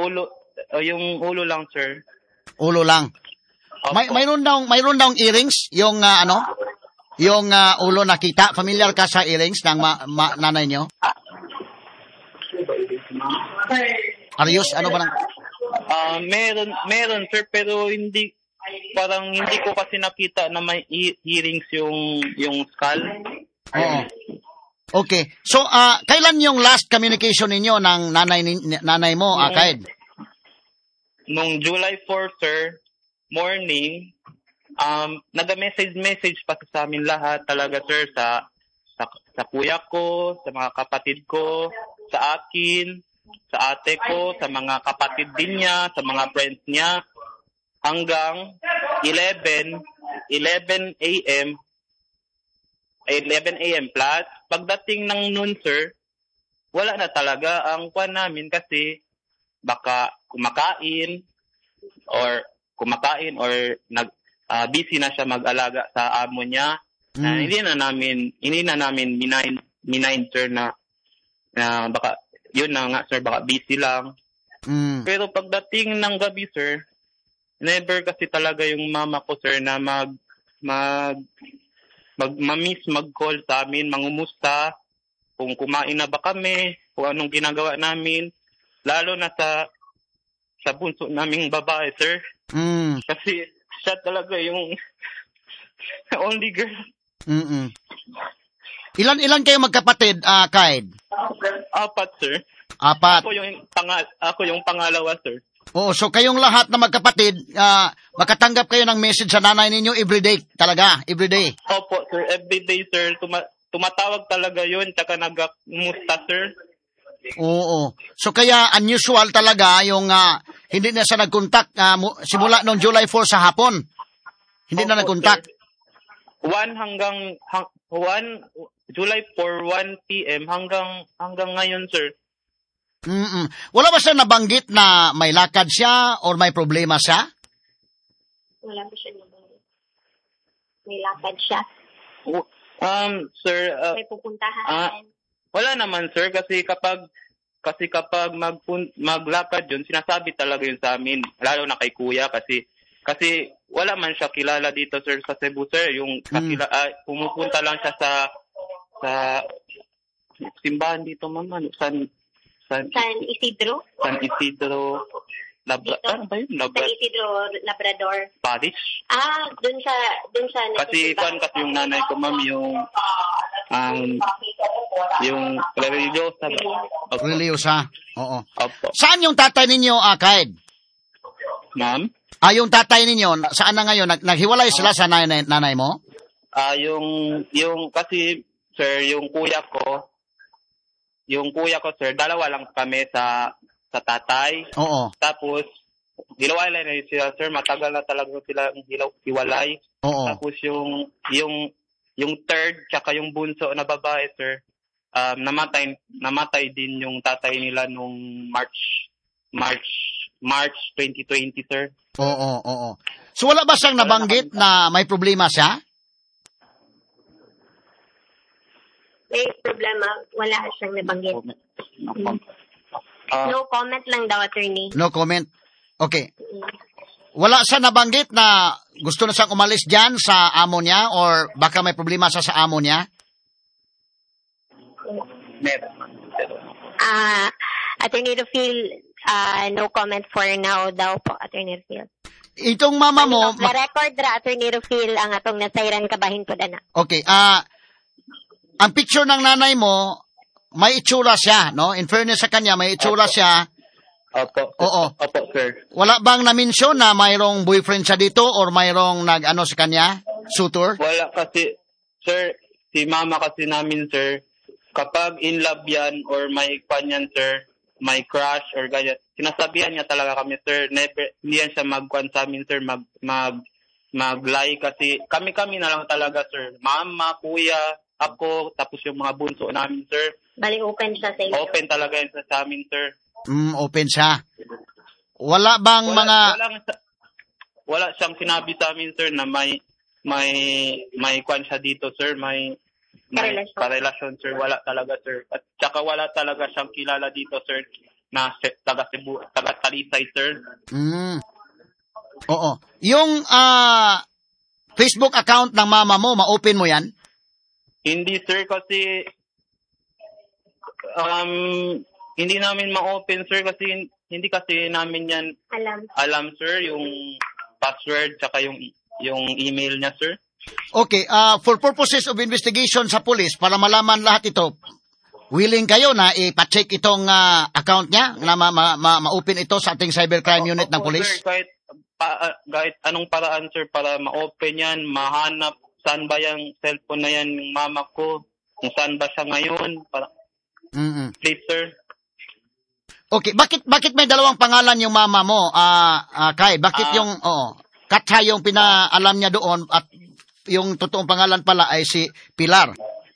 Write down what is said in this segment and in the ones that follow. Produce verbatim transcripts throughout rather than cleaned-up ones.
ulo, uh, yung ulo lang, sir. Ulo lang. Opo. May mayroon daw mayroon daw earrings yung uh, ano? Yung uh, ulo nakita. Familiar ka sa earrings ng ma- ma- nanay nyo? Arius, ano ba nang... Uh, meron, meron, sir, pero hindi, parang hindi ko kasi nakita na may e- earrings yung, yung skull. Oo. Okay. So, uh, kailan yung last communication ninyo ng nanay, ni- nanay mo, Nung- Akaid? Nung July fourth, sir, morning, um, nag-message-message pa sa amin lahat talaga, sir, sa, sa, sa kuya ko, sa mga kapatid ko, sa akin, sa ate ko, sa mga kapatid din niya, sa mga friends niya, hanggang eleven a.m. eleven a.m. plus. Pagdating ng noon, sir, wala na talaga ang kwan namin kasi baka kumakain or kumakain or nag uh, busy na siya mag-alaga sa amo niya. Mm. Uh, hindi na namin hindi na namin minain minain sir na na baka yun na nga sir, baka busy lang. Mm. Pero pagdating ng gabi, sir, never kasi talaga yung mama ko, sir, na mag mag mag mamiss mag-call sa amin, mangumusta kung kumain na ba kami, kung anong ginagawa namin, lalo na sa sa bunso naming babae, sir. Mm. Kasi siya talaga yung only girl. Mm-mm. Ilan ilan kayo magkapatid, uh, Kaid? Apat, sir. Apat. Ako yung pangal ako yung pangalawa, sir. Oo, so kayong lahat na magkapatid, uh, makatanggap kayo ng message sa nanay ninyo everyday, talaga, everyday. Opo, sir. Everyday, sir. Tuma- tumatawag talaga yun, tsaka nag-musta, sir. Oo. So kaya unusual talaga yung uh, hindi na siya nag-contact uh, simula noong July fourth sa hapon. Hindi Opo, na nag-contact. sir. one hanggang hang, one July fourth, one p.m. hanggang hanggang ngayon, sir. Mm-mm. Wala ba siya nabanggit na may lakad siya or may problema siya? Wala ba siya nabanggit? May lakad siya. Um, sir, uh, May pupuntahan. ah, wala naman, sir, kasi kapag kasi kapag mag maglakad yun, sinasabi talaga yun sa amin, lalo na kay kuya kasi kasi wala man siya kilala dito, sir, sa Cebu, sir. Yung kakila, ah, pumupunta lang siya sa sa simbahan dito, ma'am, ano, San San, San Isidro? San Isidro Labra, Dito? ano ba yun? Labra, San Isidro Labrador. Parish. Ah, dun sa dun sa Kasi pan kasi yung nanay ko, ma'am, yung ang yung religyosa. Opo. Religyosa. Oo. Opo. Saan yung tatay ninyo, uh, Kaid? Ma'am? Ah, yung tatay ninyo, saan na ngayon? Nag- naghiwalay sila sa nanay, nanay mo? Ah, yung yung kasi sir, yung kuya ko, yung kuya ko, sir, dalawa lang kami sa sa tatay. Oo. Tapos hiwalay na sila, sir, matagal na talaga sila hiwalay. Oo. Tapos yung yung yung third tsaka yung bunso na babae, sir, um, namatay namatay din yung tatay nila nung March March March twenty twenty, sir. Oo, oo. So wala ba siyang nabanggit na may problema siya? may problema, wala siyang nabanggit. Uh, No comment lang daw, attorney. No comment. Okay. Wala siya nabanggit na gusto na siyang umalis dyan sa amo niya or baka may problema siya sa amo niya? meron. Ah, Attorney Rufil, ah, no comment for now daw po, Attorney Rufil. Itong mama mo... Off the record ra, Attorney Rufil, ang atong nasayran kabahin po dana. Okay. Ah, ang picture ng nanay mo, may itsura siya, no? In fairness sa kanya, may itsura Opo. siya. Opo. Oo. Opo, sir. Wala bang na-mention na mayroong boyfriend siya dito or mayroong nag-ano sa kanya? Suitor? Wala kasi, sir, si mama kasi namin, sir, kapag in love yan or may kwan yan, sir, may crush or ganyan, sinasabihan niya talaga kami, sir. Never, hindi yan siya mag-kwan sa amin, sir, mag, mag, mag-lie kasi kami-kami na lang talaga, sir. Mama, kuya, ako, tapos yung mga bunso namin, sir. Bali, open siya sa inyo. Open talaga yan sa amin, sir. Mm, open siya. Wala bang Wala, mga... wala, wala siyang sinabi sa amin, sir, na may may may kwan siya dito, sir, may may Karelasyon. karelasyon, sir. Wala talaga, sir. At saka wala talaga siyang kilala dito, sir. na se- taga Cebu, taga Talisay, sir. Mm. Oo. Yung ah, Facebook account ng mama mo, ma-open mo yan? Hindi, sir, kasi um hindi namin ma-open, sir, kasi hindi kasi namin yan Alam. alam, sir, yung password tsaka yung yung email niya, sir. Okay, ah for purposes of investigation sa police, para malaman lahat ito, willing kayo na ipa-check itong ah, account niya, na ma- ma- ma- ma-open ito sa ating cybercrime unit ng Opo, police? sir, kahit, pa, ah, kahit anong paraan, sir, para ma-open yan, mahanap saan ba yung cellphone na yan ng mama ko, kung saan ba siya ngayon, para, Mm-mm. please, sir. Okay, bakit bakit may dalawang pangalan yung mama mo? Ah, ah, Kai, bakit Ah. yung oh, Katha yung pinaalam niya doon at yung totoong pangalan pala ay si Pilar?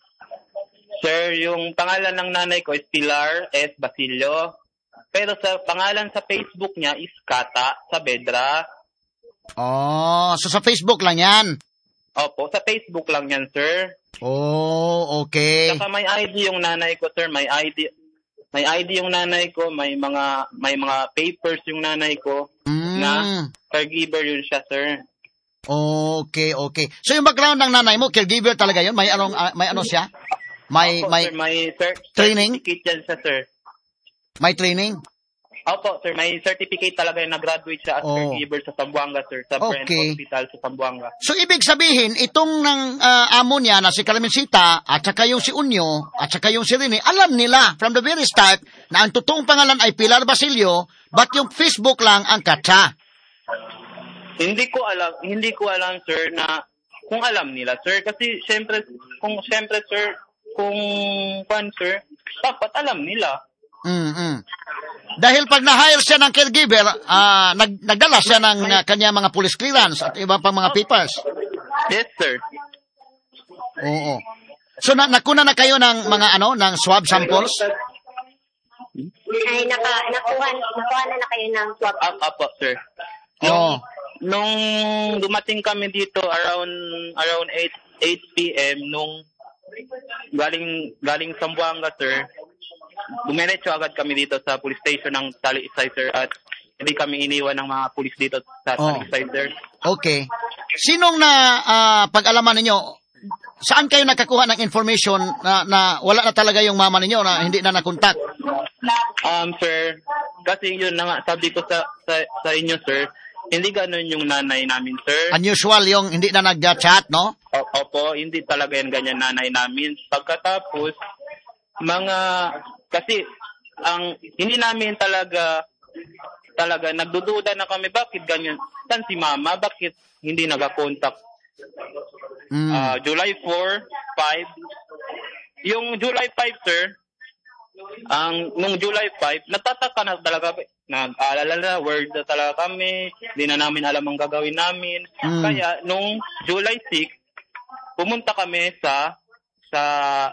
Sir, yung pangalan ng nanay ko is Pilar S. Basilio. Pero sa pangalan sa Facebook niya is Kata Saavedra. Oh, so sa Facebook lang yan. Opo, sa Facebook lang yan, sir. Oh, okay. Saka may I D yung nanay ko, sir. May I D. May I D yung nanay ko, may mga may mga papers yung nanay ko na Mm. caregiver yun siya, sir. Okay, okay. So yung background ng nanay mo, caregiver talaga yun? May anong ah, may ano siya? May Opo, may sir, may cer- training? certificate yan siya, sir. may training? Opo, sir, may certificate talaga yung nag-graduate siya as Oh. caregiver sa Zamboanga, sir, sa Brent Okay. Hospital sa Zamboanga. So ibig sabihin, itong ng ah, amo niya na si Carmencita at saka yung si Unyo at saka yung si Rene, alam nila from the very start na ang totoong pangalan ay Pilar Basilio, but yung Facebook lang ang Katha. Hindi ko alam, hindi ko alam, sir, na kung alam nila, sir, kasi syempre kung syempre, sir, kung pan, sir, dapat alam nila. Mm-mm. Dahil pag na-hire siya ng caregiver, ah, nag, nagdala siya ng ah, kanya mga police clearance at iba pang mga papers. Yes, sir. Oo. So na, nakuna na kayo ng mga ano, ng swab samples? Ay, naka, nakuha, nakuha na na kayo ng swab. Up, up, up, sir. Oo. Nung dumating kami dito around around eight p.m. nung galing galing Zamboanga, sir, dumiretso agad kami dito sa police station ng Talisay, sir, at hindi kami iniwan ng mga police dito sa Oh. Talisay, sir. Okay. Sinong na ah, pag-alaman ninyo, saan kayo nakakuha ng information na, na wala na talaga yung mama ninyo na hindi na nakontak? Um, sir, kasi yun na nga, sabi ko sa, sa, sa inyo, sir, hindi ganun yung nanay namin, sir. Unusual yung hindi na nag-chat, no? O- Opo, hindi talaga yan ganyan nanay namin. Pagkatapos, mga, kasi, ang, hindi namin talaga, talaga, nagdududa na kami, bakit ganyan? Saan si mama? Bakit hindi nag-contact? Mm. Ah, July four, five. Yung July five, sir, ang nung July five, natataka na talaga, nag-aalala na, word na talaga kami, hindi na namin alam ang gagawin namin. Mm. Kaya nung July six, pumunta kami sa sa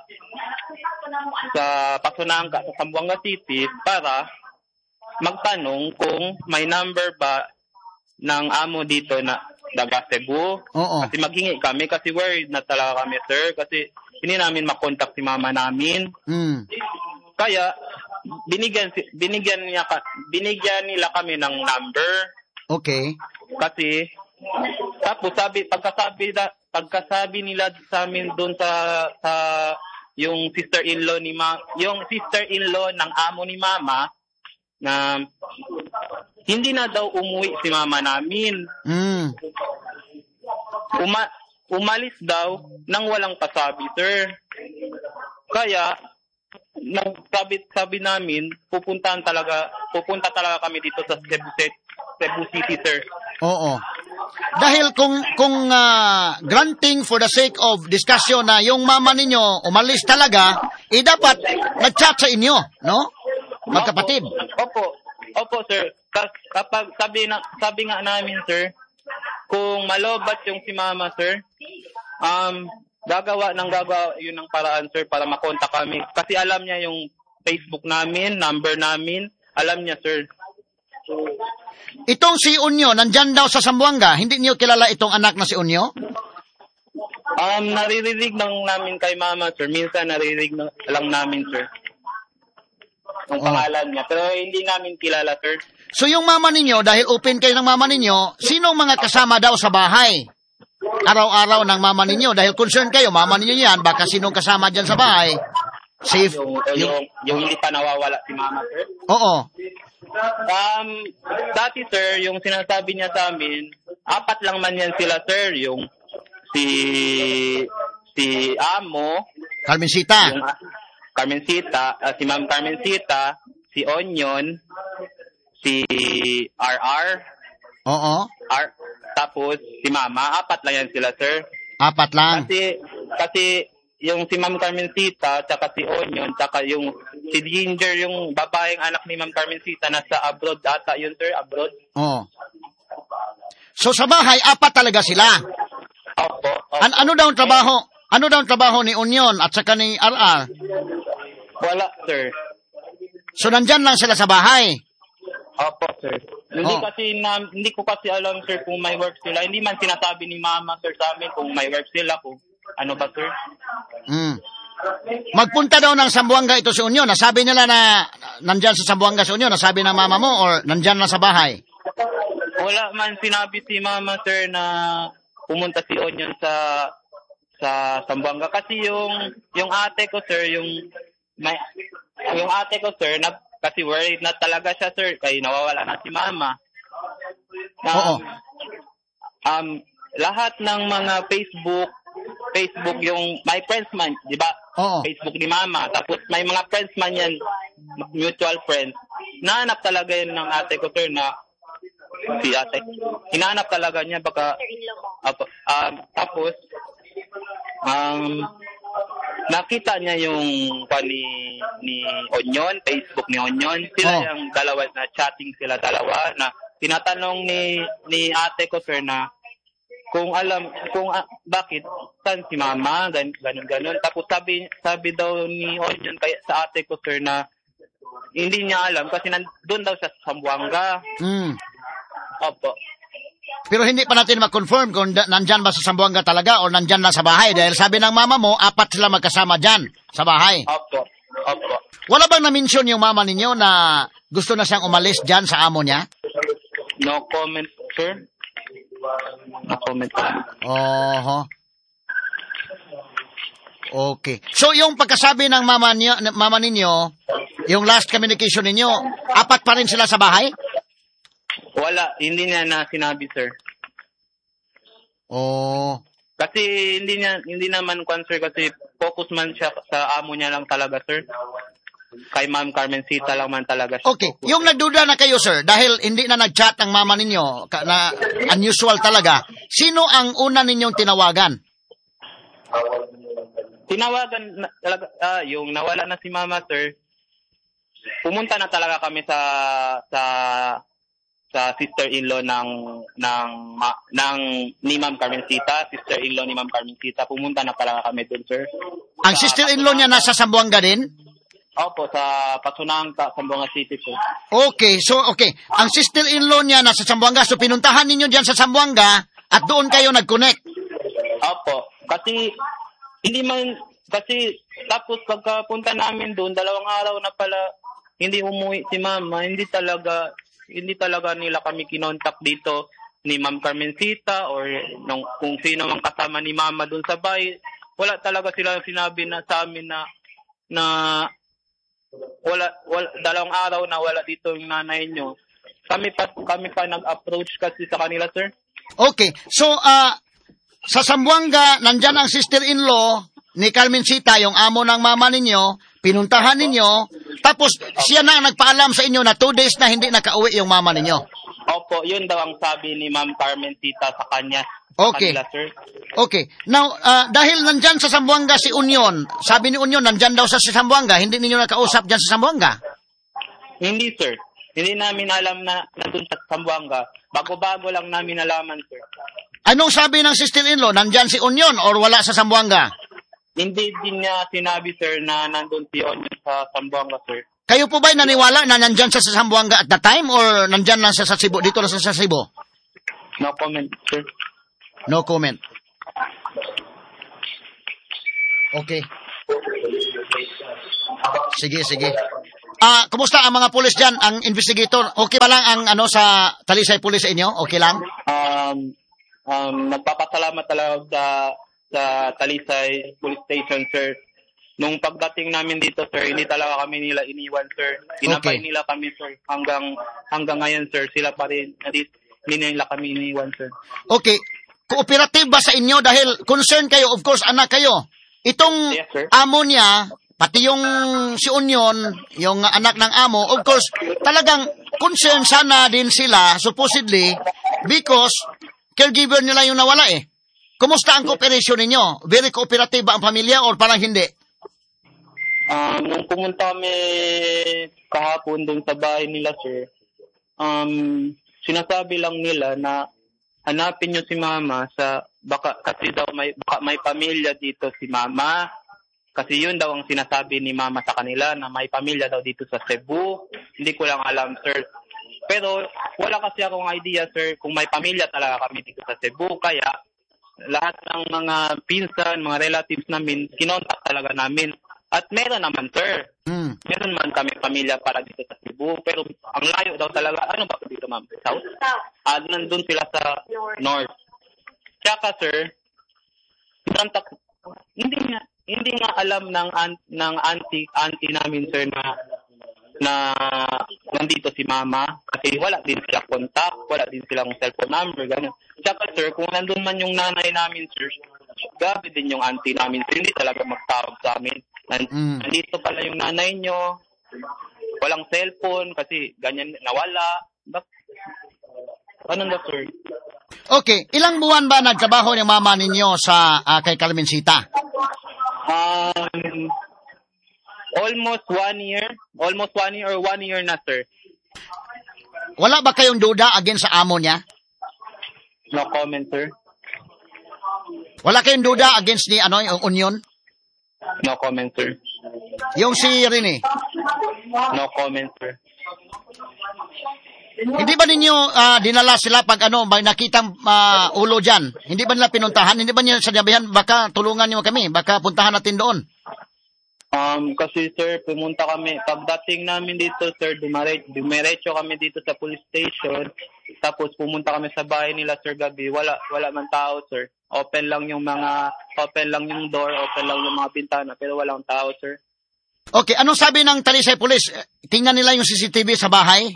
sa Pasunanga, sa Zamboanga City para magtanong kung may number ba ng amo dito na daga Cebu. Oo. Kasi maghingi kami kasi worried na talaga kami, sir, kasi hindi namin makontak si mama namin. Mm. Kaya binigyan si- binigyan niya ka, binigyan nila kami ng number Okay. kasi tapos sabi pagkasabi na, pagkasabi nila sa amin doon sa sa yung sister-in-law ni ma yung sister-in-law ng amo ni mama na hindi na daw umuwi si mama namin. Mm. Uma- umalis daw nang walang pasabi, sir. Kaya nang sabi sabi namin, pupuntahan talaga, pupunta talaga kami dito sa Cebu, City- Cebu City, sir. Oo. Dahil kung kung ah, granting for the sake of discussion na yung mama ninyo umalis talaga, eh dapat nag-chat sa inyo, no? Magkapatid. Opo. Opo, sir. Ka- kapag sabi na sabi nga namin, sir, kung malobat yung si mama, sir, um gagawa ng gagawa yun ng paraan, sir, para makontak kami. Kasi alam niya yung Facebook namin, number namin, alam niya, sir. Itong si Unyo, nandyan daw sa Zamboanga, hindi niyo kilala itong anak na si Unyo? Um, naririnig ng namin kay mama, sir. Minsan naririnig na lang namin, sir. ng Oh. pangalan niya. Pero hindi namin kilala, sir. So yung mama ninyo, dahil open kayo ng mama ninyo, sinong mga kasama daw sa bahay? Araw-araw ng mama ninyo, dahil concerned kayo, mama ninyo yan, baka sinong kasama dyan sa bahay? Safe. Yung, yung, yung hindi pa nawawala si mama, sir. Oo. Um, dati, sir, yung sinasabi niya sa amin, apat lang man yan sila, sir. Yung si si Amo, Carmencita. yung ah, Carmencita, ah, si Ma'am Carmencita, si Onion, si R R, Oo. R, tapos si Mama. Apat lang yan sila, sir. Apat lang. Kasi, kasi yung si Ma'am Carmencita, tsaka si Onion, tsaka yung si Ginger, yung babaeng anak ni Ma'am Carmencita, nasa abroad ata yun, sir, abroad. Oo. So sa bahay, apat talaga sila. Opo. opo. An- ano daw ang trabaho? Ano daw ang trabaho ni Union at saka ni R R? Wala, sir. So nandyan lang sila sa bahay. Opo, sir. Hindi Oh. kasi na, hindi ko kasi alam, sir, kung may work sila. Hindi man sinasabi ni Mama, sir, sa amin kung may work sila, kung ano ba, sir. Mm. Magpunta daw ng Sambuanga ito si Union. Nasabi nila na nandyan sa Sambuanga si Union. Nasabi ng mama mo or nandyan lang sa bahay? Wala man sinabi si Mama, sir, na pumunta si Onion sa sa Sambuanga. Kasi yung yung ate ko, sir, yung may yung ate ko, sir, na, kasi worried na talaga siya, sir, kaya nawawala na si Mama. Um, Oo. Um, lahat ng mga Facebook, Facebook yung my friends man, di ba? Oo. Facebook ni Mama. Tapos may mga friends man yan, mutual friends. Nahanap talaga yun ng ate ko, sir, na si ate. Hinahanap talaga niya baka apo, um, tapos um nakita niya yung pa ni ni Onion, Facebook ni Onion. Sila Oh. yung dalawa na chatting sila dalawa na tinatanong ni ni ate ko, sir, na kung alam kung ah, bakit saan si Mama, gan, ganun ganun. Tapos sabi sabi daw ni Onion kay sa ate ko, sir, na hindi niya alam kasi nandun daw sa Sambuanga. Mm. Opo. Pero hindi pa natin ma-confirm kung da- nandyan ba sa Sambuanga talaga o nandyan lang sa bahay. Dahil sabi ng mama mo, apat sila magkasama dyan sa bahay. Opo. Opo. Wala bang na-mention yung mama ninyo na gusto na siyang umalis dyan sa amo niya? No comment, sir. No comment. Oho. Okay. So yung pagkasabi ng mama, niyo, mama ninyo, yung last communication ninyo, apat pa rin sila sa bahay? Wala, hindi niya na sinabi, sir. Oh. Kasi hindi niya hindi naman kwan, sir, kasi focus man siya sa amo niya lang talaga, sir. Kay Ma'am Carmencita lang man talaga siya. Okay. Yung nagduda na kayo, sir, dahil hindi na nag-chat ang mama ninyo, ka- na unusual talaga, sino ang una ninyong tinawagan? Tinawagan na, talaga, ah, yung nawala na si Mama, sir. Pumunta na talaga kami sa sa sa sister-in-law ng ng ma, ng ni Ma'am Carmencita, sister-in-law ni Ma'am Carmencita. Pumunta na talaga kami doon, sir. Ang Sa sister-in-law niya nasa Sambuanga din? Opo, sa Pasunangka, Sambuanga City po. Okay, so okay. Ang sister-in-law niya nasa Sambuanga, so pinuntahan ninyo diyan sa Sambuanga at doon kayo nag-connect. Opo, kasi hindi man, kasi tapos pagkapunta namin doon, dalawang araw na pala hindi umuwi si Mama, hindi talaga hindi talaga nila kami kinontak dito ni Ma'am Carmencita or nung, kung sino mang kasama ni Mama doon sa bahay. Wala talaga sila sinabi na sa amin na na wala, wala dalawang araw na wala dito yung nanay nyo. Kami pa kami pa nag-approach kasi sa kanila, sir. Okay, so ah sa Sambuanga, nandyan ang sister-in-law ni Carmencita, yung amo ng mama ninyo, pinuntahan ninyo, tapos siya na ang nagpaalam sa inyo na two days na hindi nakauwi yung mama ninyo. Opo, yun daw ang sabi ni Ma'am Carmencita sa kanya. Sa Okay. kanila, sir. Okay. Now, ah, dahil nandyan sa Sambuanga si Union, sabi ni Union, nandyan daw sa si Sambuanga, hindi ninyo nakausap dyan sa Sambuanga. Hindi, sir. Hindi namin alam na nandun sa Sambuanga. Bago-bago lang namin nalaman, sir. Anong sabi ng sister-in-law? Nandyan si Union or wala sa Sambuanga? Hindi din niya sinabi, sir, na nandun si Onion sa Sambuanga, sir. Kayo po ba'y naniwala na nandyan siya sa Sambuanga at the time or nandyan lang siya sa Cebu? Dito lang siya sa Cebu? No comment, sir. No comment. Okay. Sige, sige. ah, kumusta ang mga pulis dyan, ang investigator? Okay ba lang ang ano sa Talisay Police sa inyo? Okay lang? Um, um, nagpapasalamat talaga sa, sa Talisay Police Station, sir. Nung pagdating namin dito, sir, hindi talaga kami nila iniwan, sir. Inabay Okay. nila kami, sir. Hanggang, hanggang ngayon, sir, sila pa rin. Hindi nila kami iniwan, sir. Okay. Cooperative ba sa inyo dahil concern kayo, of course, anak kayo. Itong Yes, sir. amo niya, pati yung si Union, yung anak ng amo, of course, talagang concern sana din sila, supposedly, because caregiver nila yung nawala eh. Kumusta ang cooperation ninyo? Very cooperative ba ang pamilya or parang hindi? Um, nung pumunta kami kahapon dun sa bahay nila, sir, um, sinasabi lang nila na hanapin nyo si mama sa, baka, kasi daw may, baka may pamilya dito si mama. Kasi yun daw ang sinasabi ni mama sa kanila na may pamilya daw dito sa Cebu. Hindi ko lang alam, sir. Pero wala kasi akong idea, sir, kung may pamilya talaga kami dito sa Cebu. Kaya lahat ng mga pinsan, mga relatives namin, kinontak talaga namin. At meron naman, sir. Hmm. Meron man kami pamilya para dito sa Cebu. Pero ang layo daw talaga. Ano ba dito, ma'am? South? Ah, nandun sila sa North. Tsaka, sir, kinontak, hindi nga, hindi nga alam ng an- ng auntie auntie namin, sir, na na nandito si mama kasi wala din sila contact, wala din silang cellphone number, ganun. Tsaka, sir, kung nandun man yung nanay namin, sir, gabi din yung auntie namin, sir, hindi talaga magtawag sa amin. Nan- Mm. Nandito pala yung nanay nyo, walang cellphone kasi ganyan, nawala. Bak- ano ba, sir? Okay, ilang buwan ba nagtrabaho yung mama ninyo sa ah, kay Carmencita? Um, almost one year. Almost one year or one year na, sir. Wala ba kayong duda against sa amo niya? No comment, sir. Wala kayong duda against ni ano yung Union? No comment, sir. Yung si Rene. No comment, sir. Hindi ba ninyo ah, dinala sila pag ano, may nakitang ah, ulo dyan? Hindi ba nila pinuntahan? Hindi ba nila sinabihan, baka tulungan niyo kami, baka puntahan natin doon? Um, kasi, sir, pumunta kami. Pagdating namin dito, sir, dumare- dumiretso kami dito sa police station. Tapos pumunta kami sa bahay nila, sir, gabi. Wala, wala man tao, sir. Open lang yung mga, open lang yung door, open lang yung mga bintana, pero walang tao, sir. Okay, anong sabi ng Talisay Police? Eh, Tingnan nila yung C C T V sa bahay?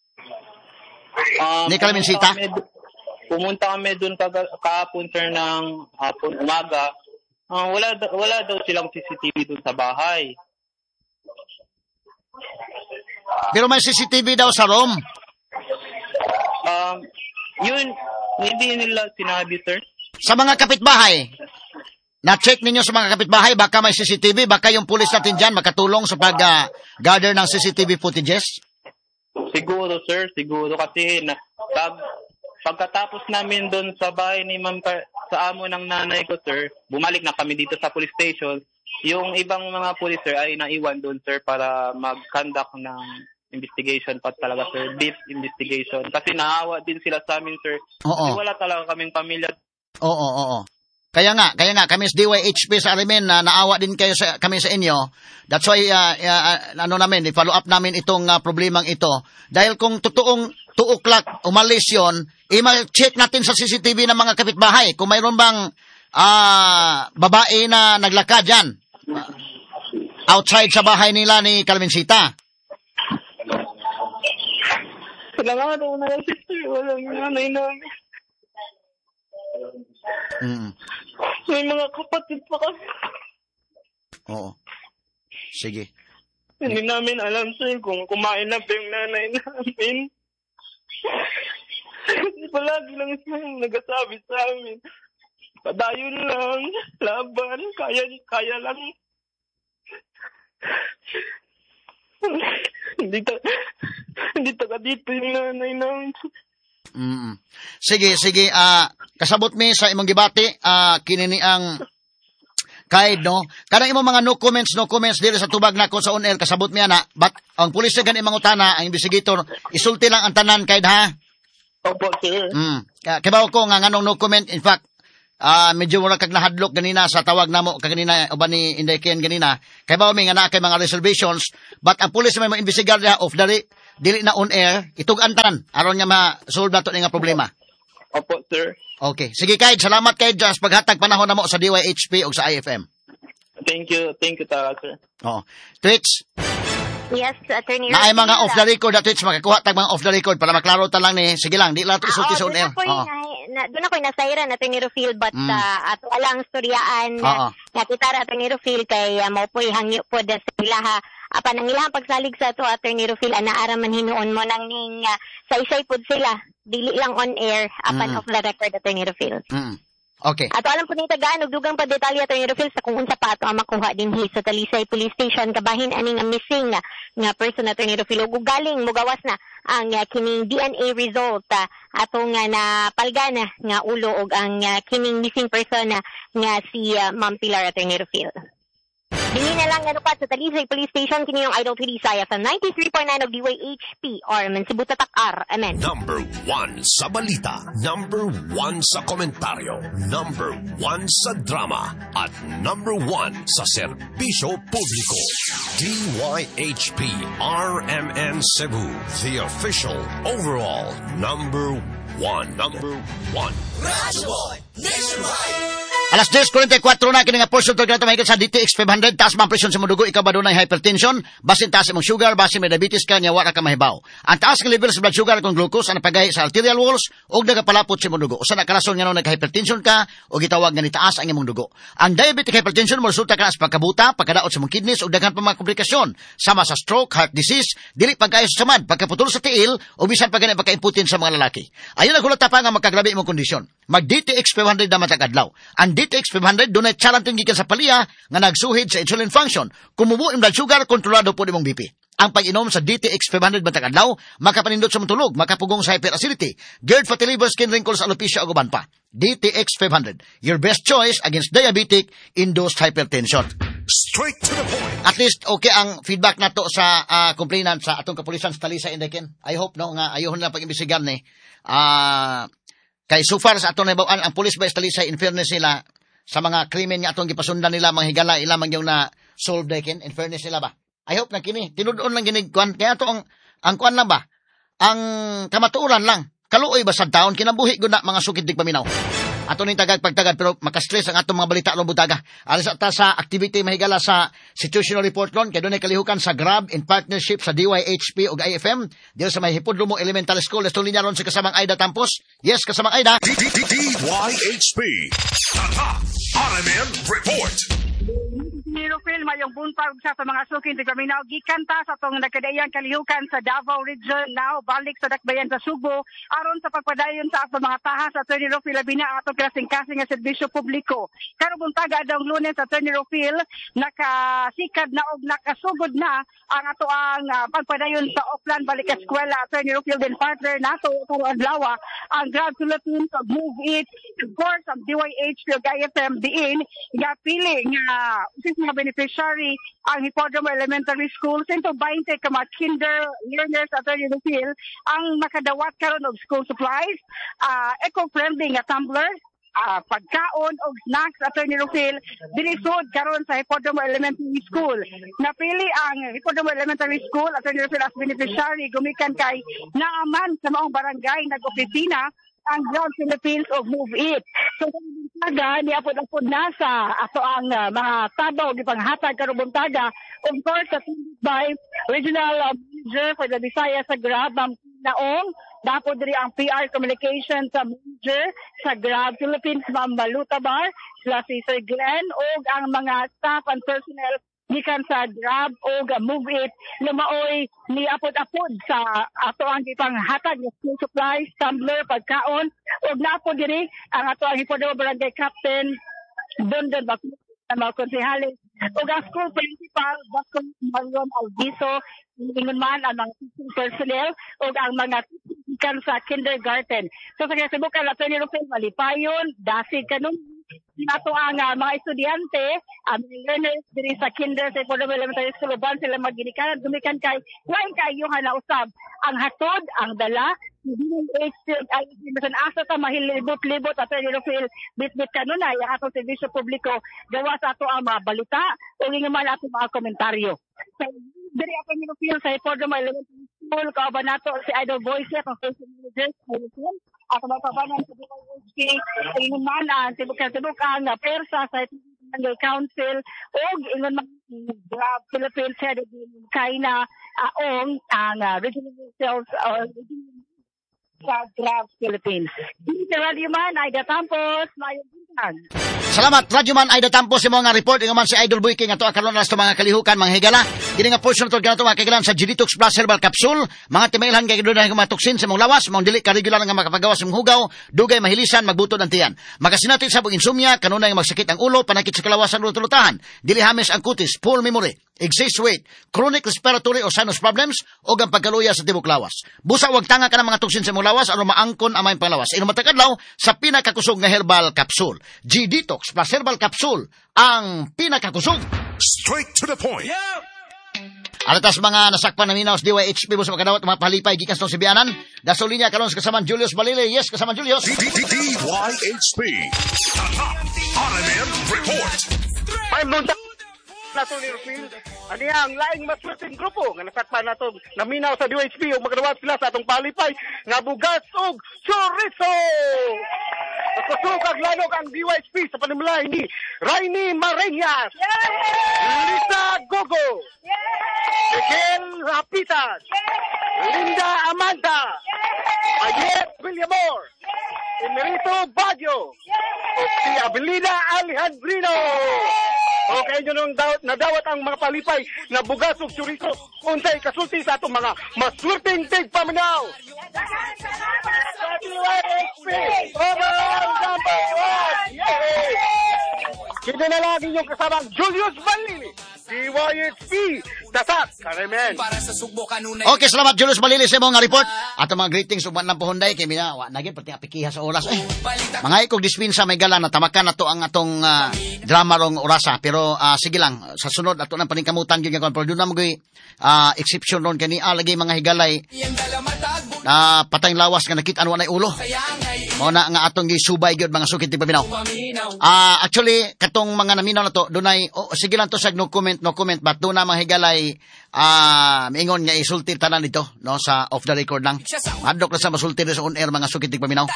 Um, Ni Carmencita? pumunta kami du- Pumunta kami dun kaga- kahapon, sir, ng hapon, umaga. Ah, wala, da- wala daw silang C C T V dun sa bahay. Pero may C C T V daw sa room. Um, yun, hindi nila sinabi, sir. Sa mga kapitbahay, na-check ninyo sa mga kapitbahay, baka may C C T V, baka yung pulis natin dyan makatulong sa pag-gather ng C C T V footages? Siguro, sir, siguro. Kasi na, pag, pagkatapos namin doon sa bahay ni Ma'am, Ka- sa amo ng nanay ko, sir, bumalik na kami dito sa police station. Yung ibang mga police, sir, ay naiwan doon, sir, para mag-conduct ng investigation pa talaga, sir. Deep investigation. Kasi naawa din sila sa amin, sir. Oo. Kasi wala talaga kaming pamilya. Oo, oo, oo. Kaya nga, kaya nga, kami sa D Y H P sa Arimen, na naawa din kayo sa, kami sa inyo. That's why, uh, uh, ano namin, i-follow up namin itong uh, problemang ito. Dahil kung totoong two o'clock umalis yun, i-check natin sa C C T V ng mga kapitbahay kung mayroon bang uh, babae na naglakad dyan. Outside sa bahay nila ni Carmencita. Kailangan daw na kasi, sir. Walang nanay namin. Mm. May mga kapatid pa kasi. Oo. Sige. Hindi namin alam, sir, kung kumain na ba yung nanay namin. Palagi lang siya yung nagasabi sa amin. Padayon lang, laban, kaya, kaya lang. hindi ta, hindi taga dito yung nanay namin. Mm. Sige, sige, ah kasabot mi sa imong gibati, ah kinini ang kaid no. Kanang imong mga no comments, no comments diri sa tubag nako sa on air, kasabot mi ana. But ang pulis gani imong utana, ang investigator, isulti lang ang tanan kaid ha. Opo, sir. Mm. Kibaw ko nga nganong no comment, in fact, ah medyo mura kag nahadlok ganina sa tawag namo kaganina uban ni Inday Ken ganina. Kay ba may nga na kay mga reservations, but ang pulis may mo-imbestigar niya off the re- dili na on air, itug-an tanan aron nga ma-solve nato ni nga problema. Opo, sir. Okay. Sige kay, salamat kay sa paghatag panahon namo sa D Y H P ug sa I F M. Thank you. Thank you talaga, sir. Oh. Twitch. Yes, Attorney Na ay Rufil. mga off the record na Twitch makakuha tag mga off the record para maklaro ta lang ni. Sige lang, di lang to isulti sa on air. Oo. Doon ako nasayran na Attorney Rufil, but Mm. uh, ato alang storyaan Oo. na kita ra Attorney Rufil kay uh, mao po'y hangyo po da sa ilaha. Apan ang ilahang pagsalig sa ato Attorney Rufil, anaara man hinuon mo nang ning uh, sa isay pod sila. Dili lang on air, apan Mm. off the record Attorney Rufil. Mm. Okay. Ato alam po ni tagaan og dugang pa detalye Attorney Rufil sa kung unsa pa ato ang makuha dinhi sa Talisay Police Station kabahin aning nga missing nga, nga person Attorney Rufil ug galing mugawas na ang uh, kining D N A result uh, ato nga na palgana nga ulo og ang uh, kining missing person uh, nga si uh, Ma'am Pilar Attorney Rufil. Dili na lang ano pa sa Talisay Police Station kini yung Idol three D Saya sa ninety-three point nine of D Y H P or Mansibutatak R. Amen. Number one sa balita, number one sa komentaryo, number one sa drama, at number one sa serbisyo publiko. D Y H P R M N Cebu, the official overall number one. Number one. Radyo Boy Nationwide. Alas ten forty-four na kini nga portion to gato mahigit sa D T X five hundred taas man presyon sa imong dugo ikaw ba dunay hypertension basin taas imong sugar basin may diabetes ka nya wa ka mahibaw. Ang taas nga level sa blood sugar kung glucose ana pagahi sa arterial walls ug nagapalapot sa imong dugo. Usa na karason nga nag hypertension ka o gitawag nga ni taas ang imong dugo. Ang diabetic hypertension mo resulta ka sa pagkabuta, pagkadaot sa imong kidneys ug daghan pa mga komplikasyon sama sa stroke, heart disease, dili pagkayo sa samad, pagkaputol sa tiil o bisan pagani pagkaimputin sa mga lalaki. Ayon ang hulata pa nga magkagrabe imong kondisyon. Mag D T X five hundred na matag adlaw. Ang D T X five hundred dunay charantin gikan sa palya nga nagsuhid sa insulin function. Kumubo im blood sugar kontrolado po imong B P. Ang pag-inom sa D T X five hundred matag adlaw makapanindot sa matulog, makapugong sa hyperacidity, GERD, fatty liver, skin wrinkles, alopecia ug uban pa. D T X five hundred, your best choice against diabetic induced hypertension. Straight to the point. At least okay ang feedback nato sa uh, complainant sa atong kapulisan sa Talisay Indeken. I hope no nga ayohon na pag-imbestigar ni. Ah uh, Kay so far sa atong nabawaan, ang police ba sa Talisay, in fairness nila, sa mga krimen nga atong gipasundan nila, mga higala, ilamang yung na solve dekin, in fairness nila ba? I hope na kini, tinudoon lang ginig, kwan, kaya to ang, ang kwan lang ba? Ang kamatuuran lang, kaluoy ba sa taon, kinabuhi ko na mga sukid dig paminaw. Ato ning tagag pagtagad pero makastress ang atong mga balita along butaga. Alis ta sa activity mahigala sa situational report ron kay dunay kalihukan sa Grab in partnership sa D Y H P ug I F M diyo sa may Hipodromo Elemental School. Let's linya ron si kasamang Aida Tampos. Yes, kasamang Aida. D Y H P. Tata R M N Report. Ni Rufil mayong buntag sa mga sukin sa Gaminaw gikanta sa tong nagkadaiyang kalihukan sa Davao Region now balik sa dakbayan sa Subo aron sa pagpadayon sa ato mga taha sa Attorney Rufil labina ato kasing-kasing nga serbisyo publiko. Karon buntaga adtong Lunes sa Attorney Rufil nakasikad na og nakasugod na ang ato ang uh, pagpadayon sa Oplan balik sa eskwela. Attorney Rufil din partner nato karong adlaw ang Grab Philippines of Move It, of course ang D Y H P ug I F M diin nga pili nga mga beneficiary ang Hipodromo Elementary School one hundred twenty ka mga kinder learners at Attorney Rufil ang makadawat karon og school supplies, uh, eco-friendly nga tumbler, uh, pagkaon og snacks at Attorney Rufil dinisod karon sa Hipodromo Elementary School. Napili ang Hipodromo Elementary School at Attorney Rufil as beneficiary gumikan kay naaman sa maong barangay nag-opisina ang Grab Philippines of Move It. So, buntaga, niapod-apod na sa ato ang uh, mga tabaw, gipanghatag karong buntaga. Of course, sa by Regional uh, Manager for the Visayas sa Grab, Ma'am Naong, dapat diri ang P R Communications sa Manager sa Grab Philippines, Ma'am Malutabar, sila si Sir Glenn, o ang mga staff and personnel gikan sa Grab o Move It na maoy ni apod-apod sa ato ang ipanghatag ng school supplies, tumbler, pagkaon o naapod diri ang ato ang Hipodromo Barangay Captain Dondon Bakit na mga konsehalis o ang school principal Bakit Marion Alviso ingon man ang mga teaching personnel o ang mga teaching sa kindergarten. So sa kasibukan Attorney Rufil malipayon, dasig kanong ato ang uh, mga estudyante, ang uh, learners diri sa kinder sa Hipodromo Elementary School uban sila maginikanan gumikan kay lain kayo nga nausab ang hatod, ang dala ay bisan asa ta mahilibot-libot ato ni Rufil bit-bit kanunay ang atong serbisyo publiko gawa sa ato ang mga balita o man ato mga komentaryo. So, diri ato ni Rufil sa Fordham Elementary School kauban nato si Idol Voice ang social manager sa Rufil ato mga kabanan sa D Y H P ingon man ang tibok-tibok ang persa sa Barangay Council o ingon man Grab Philippines head of China aong ang uh, regional sales or regional sa Grab Philippines. Dito sa Radio Man, Aida Tampos, Mayong Bintang. Salamat, Radyoman Aida Tampos sa mga report. Nga man si Idol Boy King ato akaron nas mga kalihukan, mga higala. Dili nga portion to ganato mga kagalan sa G-Detox Plus Herbal Capsule. Mga timailhan kay gidud nga matoksin sa mong lawas, mong dili ka regular nga makapagawas sa hugaw, dugay mahilisan, magbutod ang tiyan. Magasinati sa pag insomnia, kanunay nga magsakit ang ulo, panakit sa kalawasan ulo-tulutahan, dili hamis ang kutis, poor memory, excess weight, chronic respiratory o sinus problems o ang pagkaluya sa tibok lawas. Busa wag tanga ka ng mga toksin sa mong lawas aron maangkon ang may panglawas. Ino matakadlaw sa pinakakusog nga herbal capsule. G-Detox Plus Herbal Capsule ang pinakakusog. Straight to the point. Alatas mga nasakpan na minaw sa D Y H P mo sa makadawat mga palipay gikas tong Sibianan. Dasolinya karon sa kasaman Julius Balile. Yes, kasaman Julius. D Y H P. R M N Report. May munta nato ni Rufil. Ani ang laing maswerteng grupo nga nasakpan nato naminaw sa D Y H P ug magdawat sila sa atong palipay nga bugas ug chorizo. Kusog lanog ang D Y H P sa panimulay ni Rainy Mareñas, Lisa Gogo, Miguel Rapitas, Linda Amanda, Ayet Villamor, Emerito Baggio, o si Abelina Alejandrino. Okay, yun ang dawat, nadawat ang mga palipay na bugas ug chorizo. Unsay kasulti sa atong mga maswerteng tigpaminaw. Sa D Y H P, overall number one! Yay! Kita na lang inyong kasamang Julius Balili, D Y H P, Tatak, Karemen. Okay, salamat Julius Balili sa mga report. Ato mga greetings uban lang pohonday kay mina wa nagin pati apikiha sa oras eh. Mga ikog dispensa may gala na tamakan nato ang atong uh, drama rong orasa pero uh, sige lang sa sunod ato nang paningkamutan gyud nga kon pero do na mo uh, exception ron kani ah, lagi mga higalay na uh, patayng lawas nga nakit ano anay ulo. Mao na nga atong gisubay gyud mga sukit ti paminaw. Ah uh, actually katong mga naminaw na to dunay oh, sige lang to sa no comment no comment but do na mga higalay ah uh, miingon nga isulti tanan dito no sa off the record lang. Hadlok na sa masulti sa on air mga sukit ti paminaw.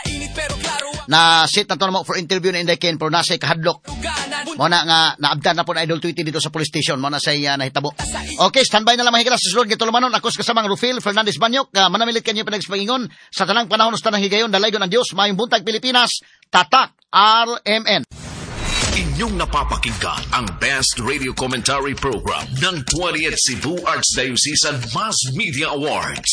Na sit na to mo for interview na inday ken pero nasa kahadlok. Mao na nga naabdan na po na Idol Tweety dito sa police station. Mao na say uh, nahitabo. Okay, standby na lang mga higala sa sulod gito lumanon ako sa kasamang Rufil Fernandez Banyok. Uh, manamilit kanyo pinagspangingon sa tanang panahon sa tanang higayon dalaygon ang Dios mayong buntag Pilipinas. Tatak R M N. Inyong napapakinggan ang Best Radio Commentary Program ng twentieth Cebu Archdiocese Mass Media Awards.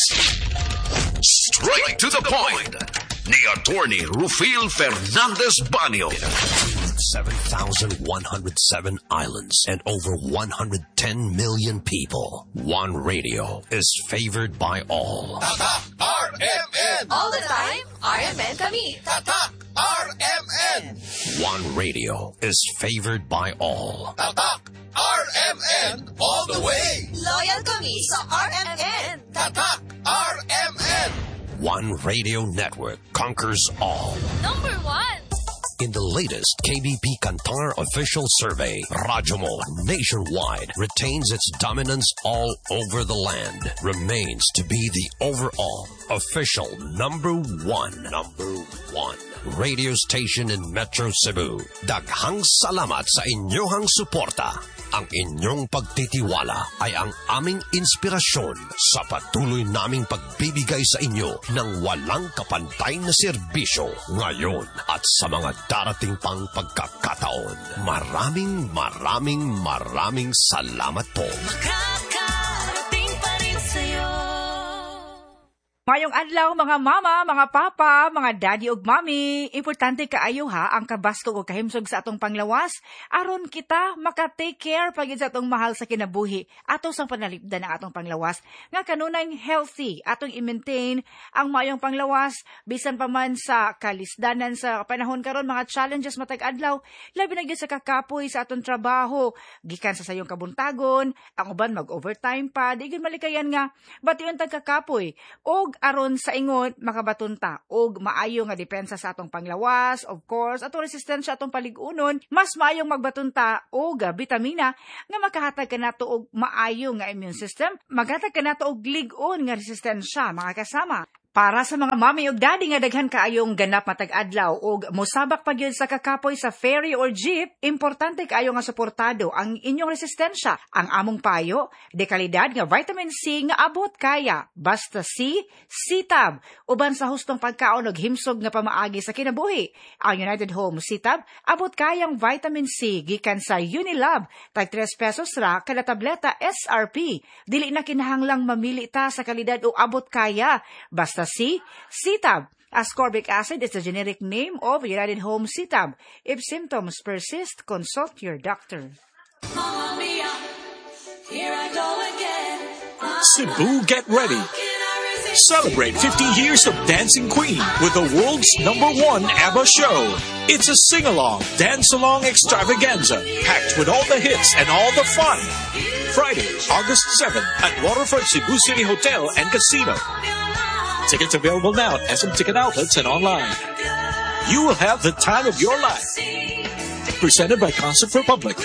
Straight to the point ni Attorney Rufil Fernandez Banyo. seven thousand one hundred seven islands and over one hundred ten million people. One radio is favored by all. Tatak R M N! All the time, R M N kami. Tatak R M N! One radio is favored by all. Tatak R M N all the way! Loyal kami sa R M N. Tatak R M N! One radio network conquers all. Number one. In the latest K B P Kantar official survey, Radyo Mo nationwide retains its dominance all over the land, remains to be the overall official number one, number one radio station in Metro Cebu. Daghang salamat sa inyong suporta. Ang inyong pagtitiwala ay ang aming inspirasyon sa patuloy naming pagbibigay sa inyo ng walang kapantay na serbisyo ngayon at sa mga darating pang pagkakataon. Maraming maraming maraming salamat po. Makakarating pa rin sa'yo. Mayong adlaw mga mama, mga papa, mga daddy ug mami, importante kaayo ha ang kabastog o kahimsog sa atong panglawas aron kita maka-take care pagid sa atong mahal sa kinabuhi ato sang panalipdan ang atong panglawas nga kanunay healthy atong i-maintain ang mayong panglawas bisan pa man sa kalisdanan sa panahon karon mga challenges matag adlaw labi na gyud sa kakapoy sa atong trabaho gikan sa sayong kabuntagon ang uban mag-overtime pa di gyud malikayan nga bation tag kakapoy og aron sa ingon makabatunta og maayo nga depensa sa atong panglawas, of course, atong resistensya atong paligunon, mas maayong magbatunta og bitamina nga makahatag kanato og maayo nga immune system, maghatag kanato og lig-on nga resistensya mga kasama. Para sa mga mami ug daddy nga daghan kaayong ganap matag adlaw ug mosabak pa gyud sa kakapoy sa ferry or jeep, importante kaayo nga suportado ang inyong resistensya. Ang among payo, dekalidad nga vitamin C nga abot kaya, basta C, C-Tab, uban sa hustong pagkaon ug himsog nga pamaagi sa kinabuhi. Ang United Home C-Tab abot kayang vitamin C gikan sa Unilab, tag tres pesos ra kada tableta S R P. Dili na kinahanglang mamili ta sa kalidad o abot kaya, basta C, C-Tab. Ascorbic acid is the generic name of United Home C-Tab. If symptoms persist, consult your doctor. Mamma mia, here I go again. Cebu, get ready. Celebrate fifty years of Dancing Queen with the world's number one ABBA show. It's a sing-along, dance-along extravaganza, packed with all the hits and all the fun. Friday, August seventh at Waterfront Cebu City Hotel and Casino. Tickets available now at S M Ticket Outlets and online. You will have the time of your life. Presented by Concert for Public.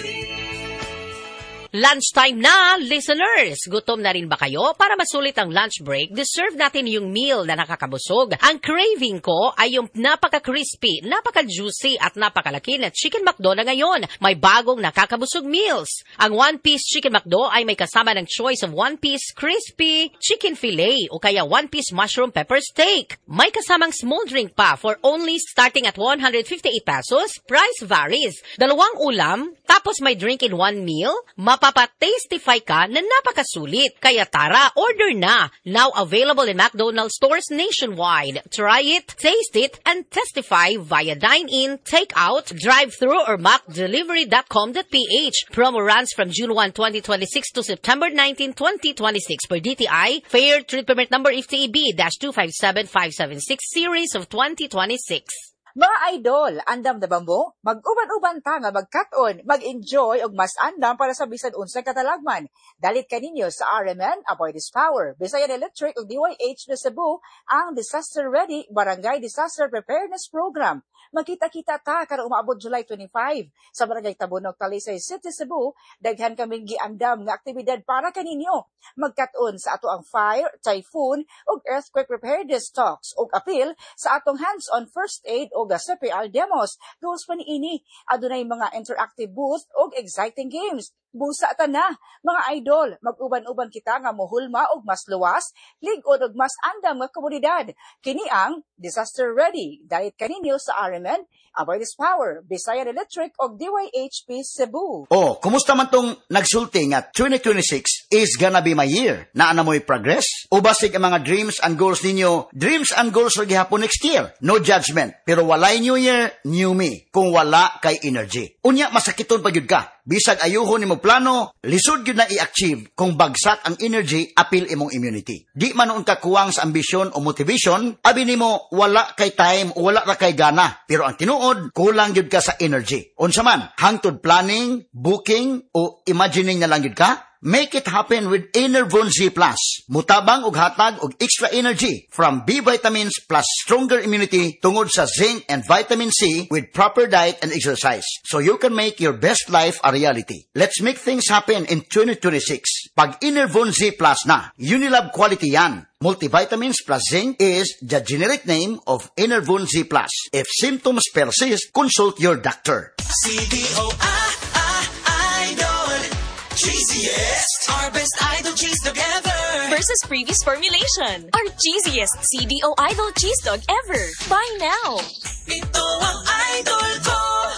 Lunchtime na, listeners! Gutom na rin ba kayo? Para masulit ang lunch break, deserve natin yung meal na nakakabusog. Ang craving ko ay yung napaka-crispy, napaka-juicy at napakalaki na Chicken McDo na ngayon. May bagong nakakabusog meals. Ang one-piece Chicken McDo ay may kasama ng choice of one-piece crispy chicken fillet o kaya one-piece mushroom pepper steak. May kasamang small drink pa for only starting at one hundred fifty-eight pesos. Price varies. Dalawang ulam, tapos may drink in one meal, mapapa-tastify ka na napakasulit. Kaya tara, order na. Now available in McDonald's stores nationwide. Try it, taste it, and testify via dine-in, take-out, drive-thru, or mac delivery dot com dot p h. Promo runs from June first, twenty twenty-six to September nineteenth, twenty twenty-six per D T I, Fair Trade Permit Number F T E B two five seven five seven six Series of twenty twenty-six. Mga idol, andam na ba mo? Mag-uban-uban ta nga magkat-on, mag-enjoy og mas andam para sa bisan unsang katalagman. Dalit kaninyo sa R M N, Avoid This Power, Bisayan Electric ug D Y H na Cebu, ang Disaster Ready Barangay Disaster Preparedness Program. Magkita-kita ta karong umaabot July twenty-five sa Barangay Tabunog, Talisay City, Cebu. Daghan kaming giandam nga aktibidad para kaninyo. Magkat-on sa ato ang fire, typhoon ug earthquake preparedness talks ug appeal sa atong hands-on first aid o C P R demos. Goals pa niini, adunay mga interactive booth o exciting games. Busa ta na, mga idol, mag-uban-uban kita nga mohulma og mas luwas, lig-on og mas andam nga komunidad. Kini ang Disaster Ready. Dahil kaninyo sa R M N, Avoid This Power, Bisayan Electric og D Y H P Cebu. Oh, kumusta man tong nagsulti nga twenty twenty-six is gonna be my year? Naa na mo'y progress? O basig ang mga dreams and goals ninyo? Dreams and goals ra gihapon next year. No judgment. Pero walay new year, new me. Kung wala kay energy. Unya, masakiton pa gyud ka. Bisag ayuhon nimo plano, lisod gyud na i-achieve kung bagsak ang energy, apil imong immunity. Di man noon ka kuwang sa ambisyon o motivation, abi nimo wala kay time o wala ra kay gana. Pero ang tinuod, kulang gyud ka sa energy. Unsa man, hangtod planning, booking o imagining na lang gyud ka? Make it happen with Enervon Z Plus. Mutabang og hatag og extra energy from B vitamins plus stronger immunity tungod sa zinc and vitamin C with proper diet and exercise. So you can make your best life a reality. Let's make things happen in twenty twenty-six. Pag Enervon Z Plus na, Unilab quality yan. Multivitamins plus zinc is the generic name of Enervon Z Plus. If symptoms persist, consult your doctor. C D O I, I, Idol. Cheesiest, our best idol cheese dog ever. Versus previous formulation. Our cheesiest C D O Idol cheese dog ever. Buy now. Ito ang idol ko.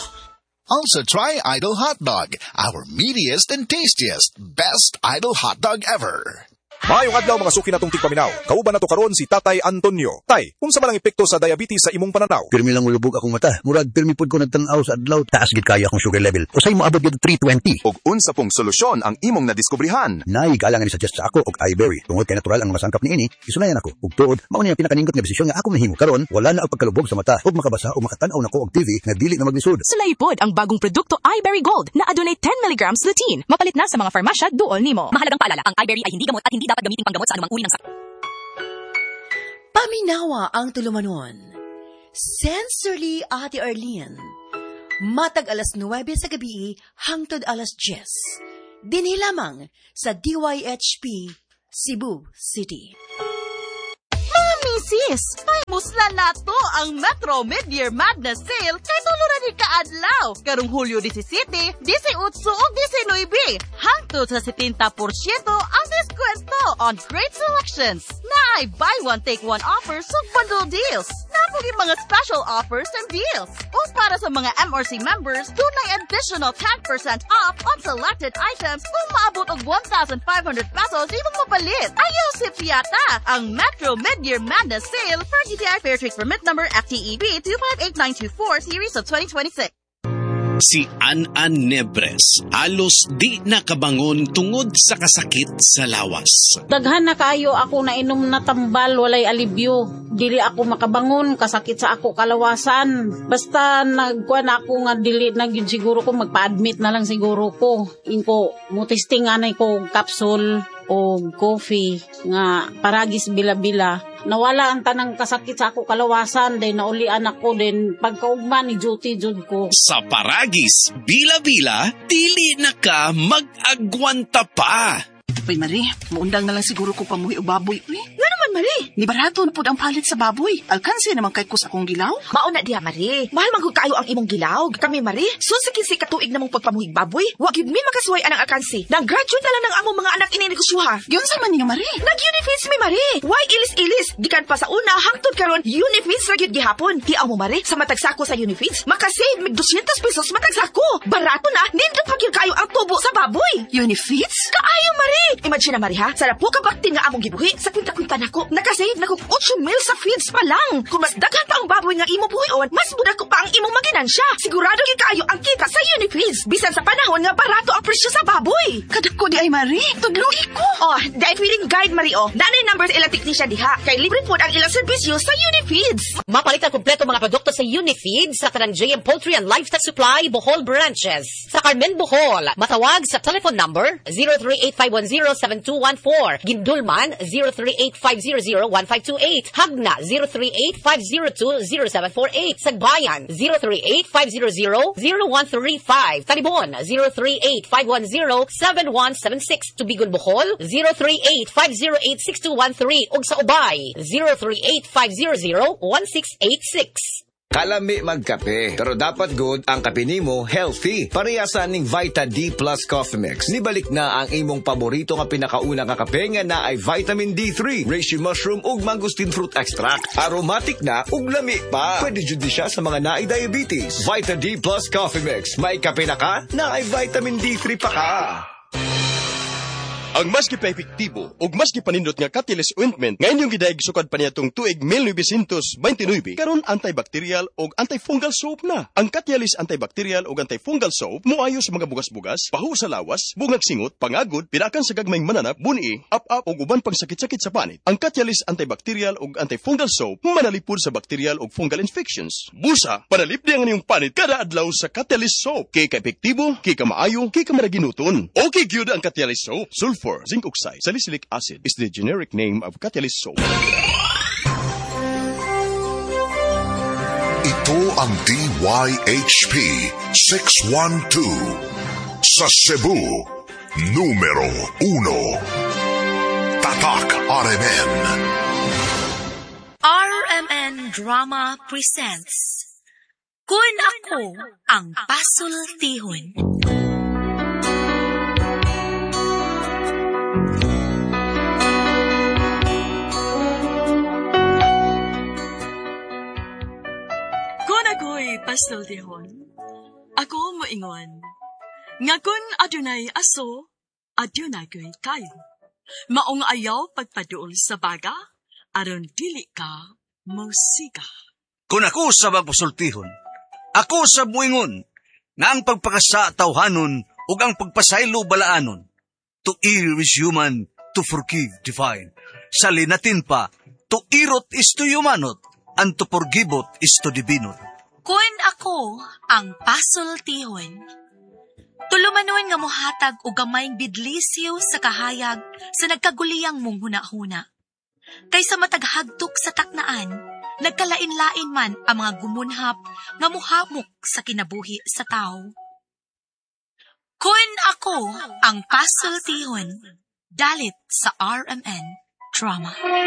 Also try Idol Hot Dog, our meatiest and tastiest, best Idol Hot Dog ever. Maayong adlaw mga suki natong tigpaminaw. Kauban nato karon si Tatay Antonio. Tay, unsa ba lang epekto sa diabetes sa imong pananaw? Pirmi lang ulubog akong mata. Murag pirmi pud ko nagtan-aw sa adlaw. Taas gid kaya akong sugar level. Usay mo abot gid three twenty. Og unsa pong solusyon ang imong nadiskubrihan? Nay galang ni suggest sa ako og iBerry. Tungod kay natural ang masangkap niini, isunayan ako. Ug tuod, mao ni ang pinakaningot nga desisyon nga ako mahimo karon. Wala na ang pagkalubog sa mata ug makabasa o makatan-aw nako og T V nga dili na maglisod. Sulaypod ang bagong produkto iBerry Gold na adunay ten milligrams lutein. Mapalit na sa mga farmasya duol nimo. Mahalagang paalala, ang iBerry ay hindi gamot at hindi dapat gamitin panggamot sa anumang uri ng sakit. Paminawa ang tulumanon. Sensorily Ate Arlene. Matag alas nuwebe sa gabi hangtod alas diyes. Dinhi lamang sa D Y H P Cebu City. Mga misis, musla na to ang Metro Mid-Year Madness Sale kay tuluran ni kaadlaw. Karong Hulyo disisiete, disiyotso ug disynuebe. Hangtod sa seventy porsyento ang diskwento on great selections. Naay buy one take one offers ug bundle deals. Napugi mga special offers and deals. Ug para sa mga M R C members, dunay additional ten percent off on selected items kung maabot og one thousand five hundred pesos imong mapalit. Ayaw si Piata ang Metro Mid-Year Madness Sale for G T I Fair Trade Permit number F T E B two five eight nine two four series of twenty twenty-six. Si An-An Nebres, halos di nakabangon tungod sa kasakit sa lawas. Daghan na kaayo ako na inom na tambal, walay alibyo. Dili ako makabangon, kasakit sa ako kalawasan. Basta nagkuhan ako nga dili na yun siguro ko, magpa-admit na lang siguro ko. Inko, mutistingan ko capsule o coffee nga paragis bila-bila. Nawala ang tanang kasakit sa ako kalawasan, din naulian ako din pagkaugma ni duty jud ko. Sa paragis bila-bila, dili na ka mag-agwanta pa. Uy, Marie, maundang na lang siguro ko pamuhi o baboy. Uy, nga naman, Marie. Ni barato na po ang palit sa baboy. Alkansi naman kay kus akong gilaw. Mauna diha, Marie. Mahal manggod kayo ang imong gilaw. Kami, Marie, susikin si katuig namong pagpamuhig baboy. Wag yun mi makasuway anang alkansi. Nag-graduate na lang ng among mga anak ininegosyoha. Yun sa man ninyo, Marie. Nag-Unifeeds mi, Marie. Why ilis-ilis? Gikan pa sa una, hangtod karon Unifeeds ra gyud gihapon. Hiaw mo, Marie, sa matagsako sa Unifeeds, makasave mig two hundred pesos matagsako. Barato na, nindot pa gyud kayo ang tubo sa baboy. Unifeeds? Kaayo, Marie. Imagine na, Marie, ha? Sa po kabaktin nga among gibuhi, sa kwinta-kwinta nako, nakasave na kong eight mil sa feeds pa lang. Kung mas daghan pa ang baboy nga imo buhion, mas muda ko pa ang imong maginansya. Sigurado gyud kayo ang kita sa Unifeeds. Bisan sa panahon nga barato ang presyo sa baboy. Kadako di ay, Marie. Tudloy ko. Oh, dahil feeling guide, Marie, oh. Nanay numbers ilang technician diha. Kay libre po ang ilang serbisyo sa Unifeeds. Mapalit ang kumpleto mga produkto sa Unifeeds sa tanang J M Poultry and Livestock Supply, Bohol branches. Sa Carmen, Bohol, matawag sa telephone number zero three eight five one zero seven two one four. Gindulman, zero three eight five zero zero one five two eight. Hagna, zero three eight five zero two zero seven four eight. Sagbayan, zero three eight five zero zero zero one three five. Talibon, zero three eight five one zero seven one seven six. Tubigon, Bohol, zero three eight five zero eight six two one three. Ug sa Ubay, zero three eight five zero zero one six eight six. Kalami magkape, pero dapat good ang kape nimo healthy. Parehasan ning Vita D Plus Coffee Mix. Nibalik na ang imong paborito nga pinakauna nga kape nga na ay vitamin D three, reishi mushroom ug mangosteen fruit extract. Aromatic na ug lami pa. Pwede jud siya sa mga naay diabetes. Vita D Plus Coffee Mix. May kape na ka, na ay vitamin D three pa ka. Ang mas gipa-epektibo ug mas gipanindot nga Catalyst ointment nga inyong gidaig sukad pa niyatong tuig nineteen twenty-nine karon antibacterial ug antifungal soap na. Ang Catalyst antibacterial ug antifungal soap moayo sa mga bugas-bugas, pahu sa lawas, bungag singot, pangagod, pirakan sa gagmayng mananap, buni, up-up ug uban pang sakit-sakit sa panit. Ang Catalyst antibacterial ug antifungal soap manalipod sa bacterial ug fungal infections. Busa, panalip di ang inyong panit kada adlaw sa Catalyst soap. Kay ka-epektibo, kay ka maayo, kay ka maraginuton. Okay gyud ang Catalyst soap. Sulfur zinc oxide, salicylic acid is the generic name of Catalyst soap. Ito ang D Y H P six one two sa Cebu, numero uno. Tatak R M N. R M N Drama presents Kun Ako ang Pasultihon. Ako'y pasultihon. Ako moingon. Nga kun adunay aso, adunay ko'y kayo. Maong ayaw pagpaduol sa baga, aron dili ka musika. Kun ako sa magpasultihon, ako sa moingon, nga ang pagpakasa tawhanon ug ang pagpasaylo balaanon. To err is human, to forgive divine. Sa linatin pa, to irot is to humanot, and to forgivot is to divinot. Kun ako ang pasultihon. Tulumanon nga mohatag og gamayng bidlisyo sa kahayag sa nagkaguliyang mong huna-huna. Kaysa mataghagtok sa taknaan, nagkalain-lain man ang mga gumunhap nga muhamok sa kinabuhi sa tao. Kun ako ang pasultihon, dalit sa R M N Drama.